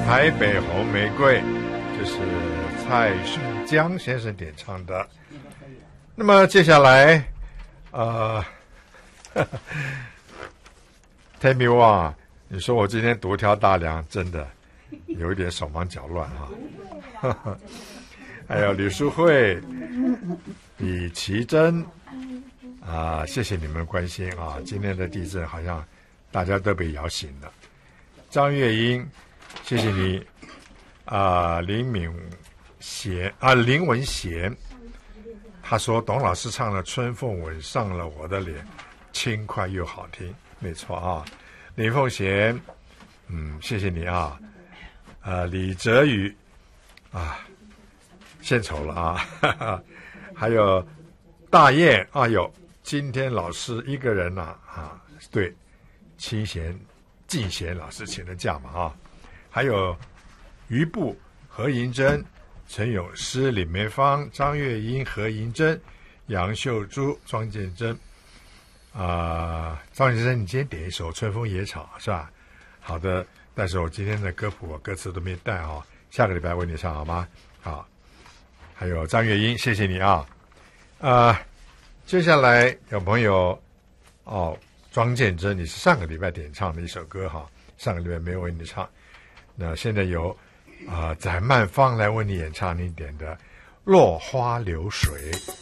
台北红玫瑰，这是蔡顺江先生点唱的。那么接下来Tammy Wang， 你说我今天独挑大梁，真的有一点手忙脚乱啊。还有吕淑慧、李奇珍谢谢你们关心啊！今天的地震好像大家都被摇醒了。张月英，谢谢你林文贤，他说董老师唱了《春风吻上了我的脸》，轻快又好听，没错啊。林凤贤，谢谢你啊。李哲宇献丑了啊。还有大雁，今天老师一个人对，清闲静闲老师请的假嘛啊。还有余部、何银珍、陈咏诗、李梅芳、张月英、何银珍、杨秀珠、庄建珍庄先生，你今天点一首《春风野草》是吧？好的，但是我今天的歌谱我歌词都没带下个礼拜为你唱好吗？好，还有张月英，谢谢你啊。接下来有朋友庄建珍，你是上个礼拜点唱的一首歌上个礼拜没有为你唱，那现在由翟曼芳来为你演唱你点的《落花流水》。